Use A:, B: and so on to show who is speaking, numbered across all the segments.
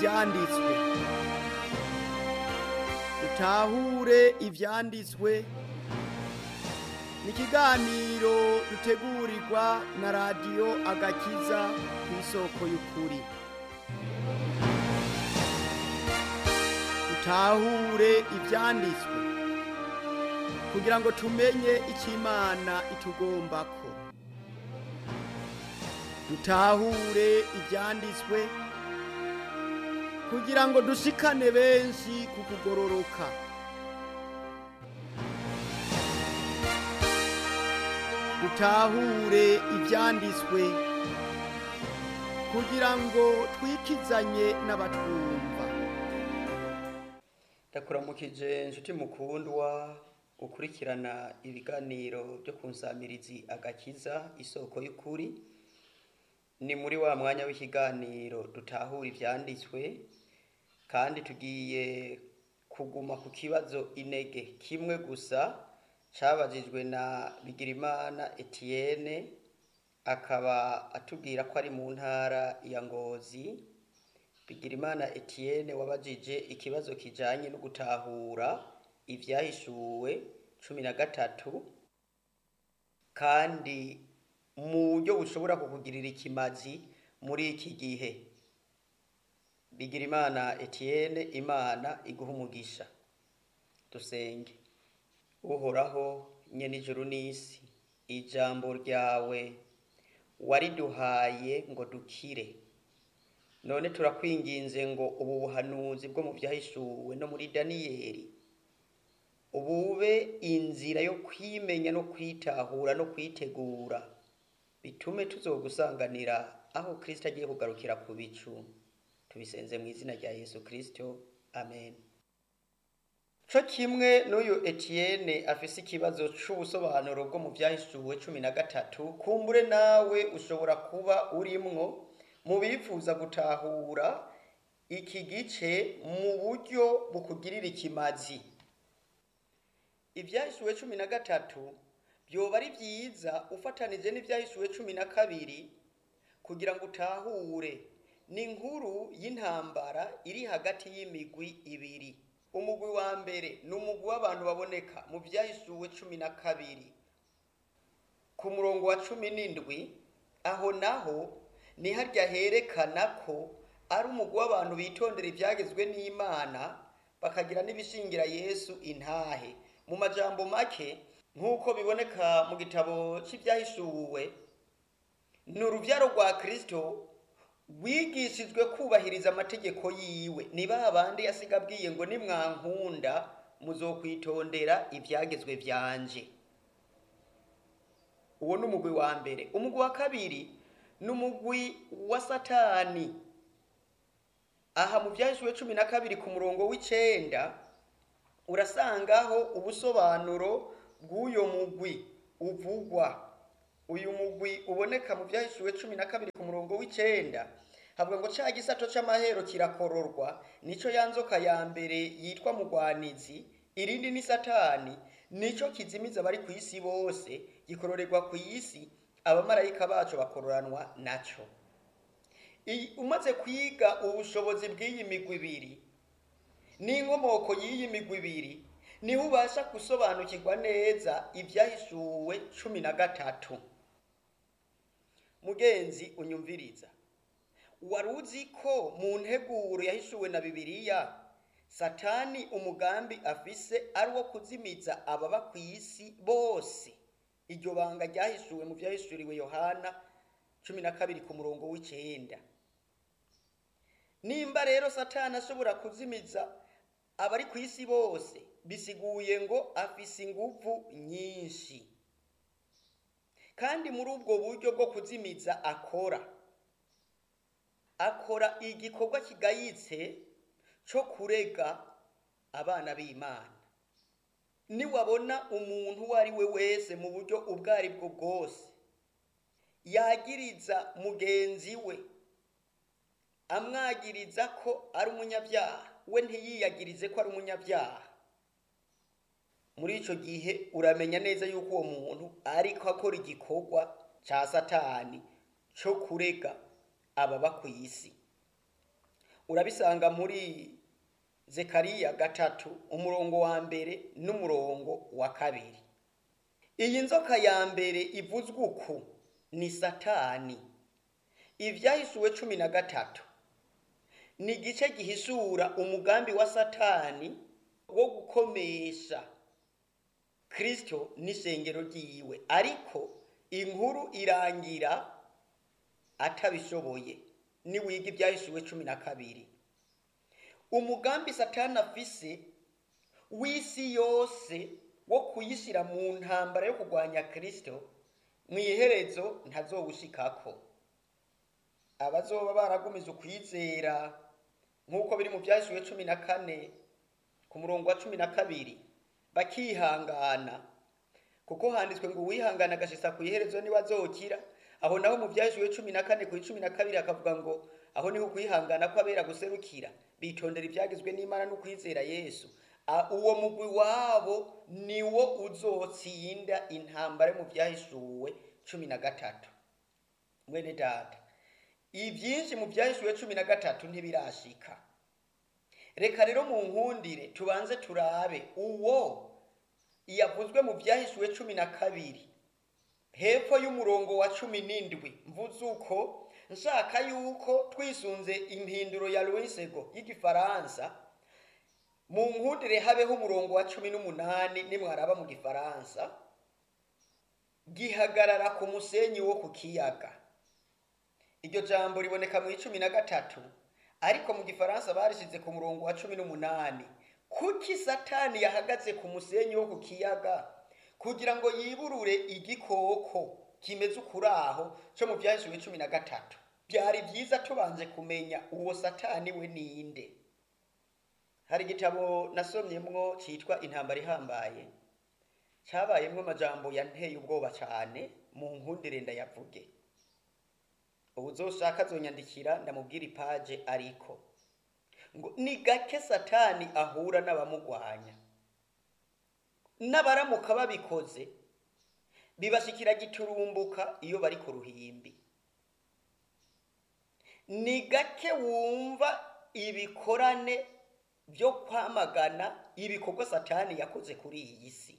A: ivyanditswe. Dutahure ivyanditswe ni ikiganiro dutegurirwa na radiyo Agakiza kw'isoko y'ukuri. Dutahure ivyanditswe kugira ngo tumenye icyo Imana itugombako. Dutahure ivyanditswe kugira ngo dushikane benshi ku kugororoka. Dutahure ivyanditswe kugira ngo twikizanye n'abatwumva.
B: Ndakuramukije nshuti mukundwa ukurikirana ibiganiro byo kunsamirizi Agakiza isoko y'ukuri. Ni muri wa mwanya w'ikiganiro dutahura ivyanditswe, kandi tugiye kuguma ku kibazo inege kimwe gusa cabajijwe na Bigirimana Etienne, akaba atubwira ko ari mu ntara ya Ngozi. Bigirimana Etienne wabajije ikibazo kijanye no gutahura ivyahishuwe 13, kandi mu buryo bushobora kukugirira ikimazi muri iki gihe. Bigirimana Etienne, Imana iguha umugisha. Dusenge. Uhoraho nyene ijuru n'isi, ijambo ryawe wariduhaye ngo dukire. None turakwinginze ngo ubu buhanuzi bwo mu vyahishuwe no muri Daniyeli ubube inzira yo kwimenya no kwitahura no kwitegura, bitume tuzogusanganira aho Kristo agiye kugarukira ku bicu. Tubisenze mu izina rya Yesu Kristo, amen. Co kimwe n'uyu Etienne afise ikibazo c'ubusobanuro bwo mu vyahishuwe 13, kumbure nawe ushobora kuba urimwo mu bifuza gutahura iki gice mu buryo bukugirira ikimazi. Ivyahishuwe 13 byoba ari vyiza ufatanije n'ivyahishuwe 12 kugira ngo utahure. Ni inkuru y'intambara iri hagati y'imigwi ibiri. Umugwi wa mbere ni umugwi w'abantu baboneka mu vyahishuwe 12 ku murongo wa 17. Aho naho ni harya herekana ko ari umugwi w'abantu bitondera ivyagezwe n'Imana bakagira n'ibishingira Yesu intahe. Mu majambo make, nk'uko biboneka mu gitabo c'ivyahishuwe, ni uruvyaro rwa Kristo rwigishijwe kubahiriza amategeko yiwe. Ni babandi yasiga abwiye ngo nimwankunda muzokwitondera ivyagezwe vyanje. Uwo ni umugwi wa mbere. Umugwi wa kabiri ni umugwi wa Satani. Aha mu vyahishuwe 12 ku murongo w'9 urasangaho ubusobanuro bw'uyo mugwi uvugwa. Uyu mugwi uboneka mu vyahishuwe 12 ku murongo w'9 havuga ngo ca gisato c'amahero kirakororwa, nico yanzoka ya mbere yitwa mugwanizi, irindi ni Satani, nico kizimiza bari ku isi bose, gikororerwa ku isi, abamarayika bacu bakororanwa naco. Umaze kwiga ubushobozi bw'iyi migwi ibiri n'inkomoko y'iyi migwi ibiri, niho ubasha gusobanukirwa neza ivyahishuwe 13. Mugenzi unyumviriza, waruzi ko mu nteguro yahishuwe na Bibiliya Satani umugambi afise ari wo kuzimiza ababa ku isi bose? Iryo banga ryahishuwe mu vyahishuriwe Yohana 12 ku murongo w'9. Nimba rero Satani ashobora kuzimiza abari ku isi bose, bisiguye ngo afise inguvu nyinshi. Kandi muri ubwo buryo bwo kuzimiza akora igikorwa kigayitse cyo kurega abana b'Imana. Niwabona umuntu uwo ari we wese mu buryo ubwo ari bwo bwose yagiriza mugenzi we, amwagiriza ko ari umunyabyaha, we ntiyiyagirize ko ari umunyabyaha, muri ico gihe uramenya neza yuko uwo muntu ariko akora igikorwa ca Satani cyo kurega ababa ku isi. urabisanga muri Zekariya 3 umurongo wa mbere n'umurongo wa kabiri. Iyi nzoka ya mbere ivuzwe uku ni Satani. Ivyahishuwe 13 ni igice gihishura umugambi wa Satani wo gukomesha Kristo n'ishengero ryiwe, ariko inkuru irangira atabishoboye. Ni wiga Ivyahishuwe 12. Umugambi Satani afise w'isi yose wo kuyishira mu ntambara yo kurwanya Kristo, mwiherezo ntazowushikako. Abazoba baragumije ukwizera nk'uko biri mu Vyahishuwe 14 ku murongo wa 12 bakihangana, kuko handitswe ngo uwihangana agashitsa kw'iherezo niwe azokira. Aho naho mu Vyahishuwe 14 ku 12 akavuga ngo aho niho kwihangana kw'abera guserukira, bitondera ivyagizwe n'Imana no kwizera Yesu. Uwo mugwi wabo niwo uzotsinda intambara mu Vyahishuwe 13. Mwene data, ivyinshi mu Vyahishuwe 13 ntibirashika. Reka rero mu nkundire tubanze turabe uwo yavuzwe mu Vyahishuwe 12 hepfo y'umurongo wa 17. Mvuze uko nshaka yuko twisunze impinduro ya Louisego y'igifaransa, mu nkundire habeho umurongo wa 18 nimwaraba mu gifaransa, gihagarara ku musenyi wo ku kiyaga. Iryo jambo riboneka mu 13, ariko mu gifaransa barishize ku murongo wa 18. Kuki Satani yahagaze ku musenyi wo ku kiyaga? Kugira ngo yiburure igikoko kimeze ukuraho cyo mu Vyahishuwe 13. Byari byiza tubanze kumenya uwo Satani we ninde. Hari igitabo nasomyemwo citwa Intambara Ihambaye, cyabayemwo amajambo yanteye ubwoba cyane, mu nkundire ndayavuge. Ubuzoshaka zonyandikira ndamubwira ipaje, ariko ngo ni gake Satani ahura n'abamugwanya, n'abaramuka babikoze bibashikira giturumbuka iyo bari ku ruhimbi. Ni gake wumva ibikorane byo kwamagana ibikorwa Satani yakoze kuri iyi si.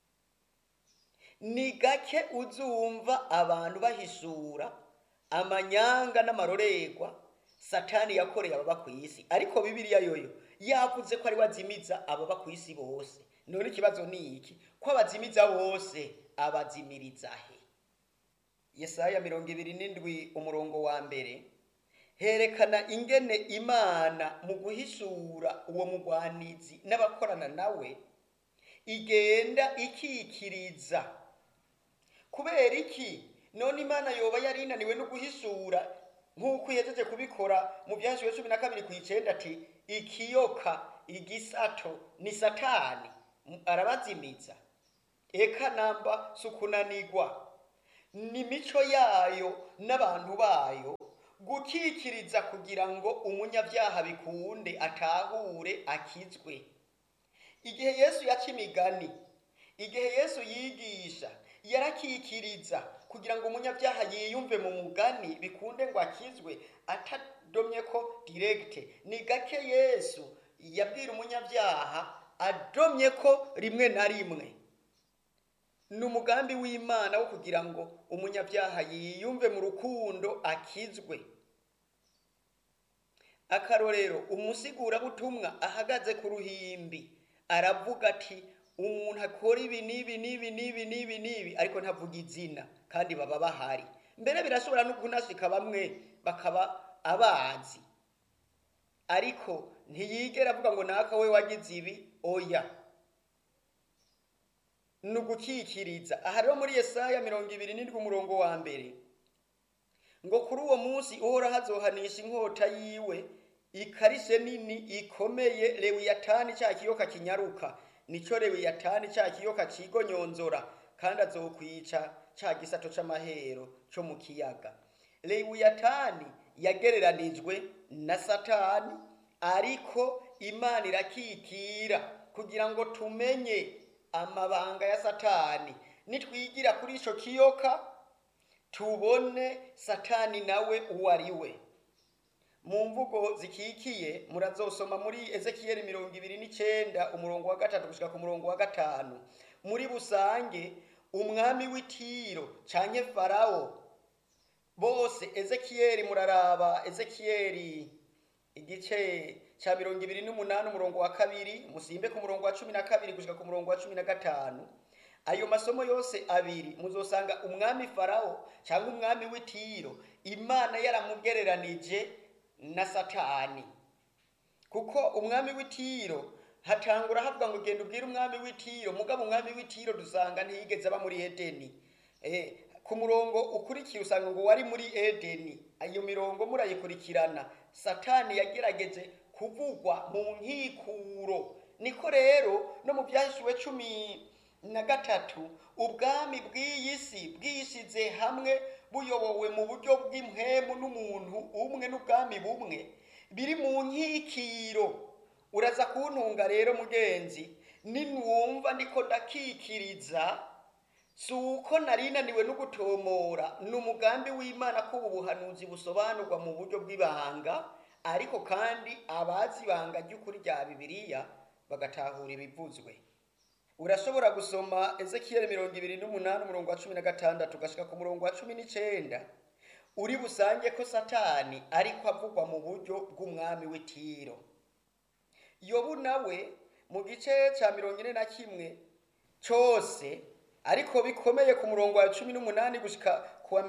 B: Ni gake uzumva abantu bahishura amanyanga n'amarorerwa Satani yakoreye ababa ku isi, ariko Bibiliya yoyo yavuze ko ari wazimiza ababa ku isi bose. None ikibazo ni iki? Ko abazimiza bose abazimiriza he? Yesaya 27 umurongo wa mbere herekana ingene Imana mu guhishura uwo mugwanizi n'abakorana nawe igenda ikikiriza. Kubera iki? None Imana yoba yari inaniwe no guhishura nk'uko yejeje kubikora mu Vyahishuwe 12 ku 9 ati ikiyoka igisato ni Satani arabazimiza? Eka namba sukunanigwa. Ni mico yayo n'abantu bayo gukikiriza kugira ngo umunyabyaha bikunde atahure akizwe. Igihe Yesu yaca imigani, igihe Yesu yigisha, yarakikiriza kugira ngo umunyabyaha yiyumve mu mugani bikunde ngo akizwe, atadomye ko direct. Ni gake Yesu yabwira umunyabyaha adomye ko rimwe na rimwe. Ni umugambi w'Imana wo kugira ngo umunyabyaha yiyumve mu rukundo akizwe. Akarorero, umusigura butumwa ahagaze ku ruhimbi aravuga ati umuntu akora ibi nibi, ariko ntavuga izina, kandi baba bahari. Mbere birashobora no kunashika bamwe bakaba abazi, ariko ntiyigera avuga ngo naka we wagize ibi. Oya, nugukikiriza. Aha rero muri Yesaya 27 umurongo wa mbere ngo kuri uwo munsi uhora hazohanisha inkota yiwe ikarishe nini ikomeye, Lewiyatani cya kiyoka kinyaruka. Nico Lewiyatani cya kiyoka kigonyonzora, kandi azokwica cya gisato c'amahero cyo mu kiyaga. Lewiyatani yagereranijwe na Satani, ariko Imana irakikira kugira ngo tumenye amabanga ya Satani. Nitwigira kuri ico kiyoka tubone Satani nawe uwo ari we. mu mvugo zikikiye murazosoma muri Ezekiyeli 29 umurongo wa 3 gushika ku murongo wa 5. Muri busange umwami w'Itiro canke Farao bose Ezekiyeli muraraba Ezekiyeli igice ca 28 umurongo wa 2 musimbe ku murongo wa 12 gushika ku murongo wa 15. Ayo masomo yose abiri muzosanga umwami Farao cyangwa umwami w'Itiro Imana yaramugereranije na Satani, kuko umwami w'Itiro hatangura havuga ngo genda ubwire umwami w'Itiro, mugabo umwami w'Itiro dusanga ntiyigeze aba muri Edeni. Ku murongo ukurikiye usanga ngo wari muri Edeni. Ayo mirongo murayikurikirana, Satani yagerageje kuvugwa mu nkikuro. Niko rero no mu Byahishuwe 13 ubwami bw'iyi si bwishize hamwe buyobowe mu buryo bw'impwemu n'umuntu umwe n'ubwami bumwe biri mu nkikiro. Uraza kuntunga rero mugenzi, ninwumva ndiko ndakikiriza suko narinaniwe no gutomora n'umugambi w'Imana ko ubu buhanuzi busobanurwa mu buryo bw'ibanga, ariko kandi abazi ibanga ry'ukuri rya Bibiliya bagatahura ibivuzwe. Urashobora gusoma Ezekiyeli 28 umurongo wa 16 tugashika ku murongo wa 19, uri busange ko Satani ariko avugwa mu buryo bw'umwami w'Itiro. Yobu nawe mu gice ca 41 cyose ariko bikomeye ku murongo wa 18 gushika ku wa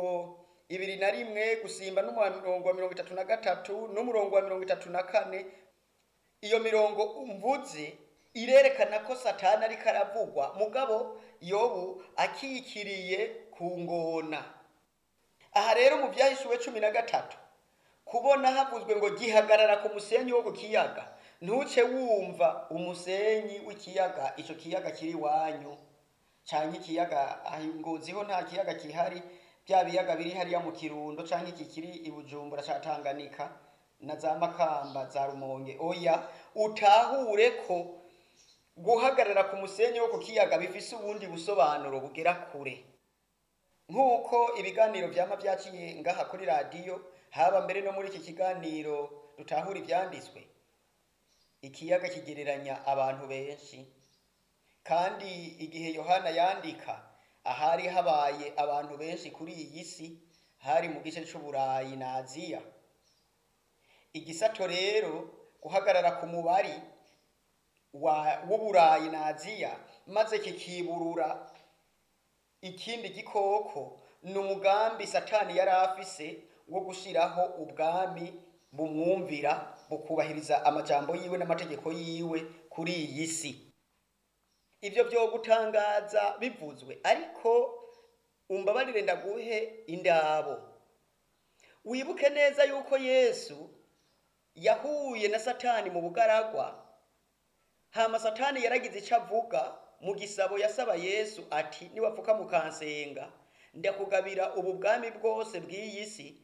B: 21 gusimba no mu murongo wa 33 n'umurongo wa 34. Iyo mirongo umvuze irerekana ko Satani ariko aravugwa, mugabo Yobu akikiriye ku ngona. Aha rero mu Byahishuwe 13 kubona havuzwe ngo gihagarara ku musenyi wo ku kiyaga, ntuce wumva umusenyi w'ikiyaga, ico kiyaga kiri wanyu canke ikiyaga Ngoziho nta kiyaga kihari, bya biyaga biri hariya mu Kirundo canke iki kiri i Bujumbura ca Tanganyika na za Makamba za Rumonge. Oya, utahure ko guhagarara ku musenyi wo ku kiyaga bifise ubundi busobanuro bugera kure. Nk'uko ibiganiro vyama vyaciye ngaha kuri radio, haba mbere no muri iki kiganiro dutahura ivyanditswe, ikiyaga kigereranya abantu benshi. Kandi igihe Yohana yandika, ahari habaye abantu benshi kuri iyi si hari mu gice c'Uburayi na Aziya. Igisato rero guhagarara ku mubari w'Uburayi na Aziya maze kikiburura ikindi gikoko, n'umugambi Satani yari afise wo gushiraho ubwami bumwumvira bukubahiriza amajambo yiwe n'amategeko yiwe kuri iyi si. Ivyo byo gutangaza bivuzwe, ariko umbabarire ndaguhe indabo. Wibuke neza yuko Yesu yahuye na Satani mu bugaragwa, hama Satani yaragize ico avuga mu gisabo yasaba Yesu ati niwapfuka mukansenga ndakugabira ubu bwami bwose bw'iyi si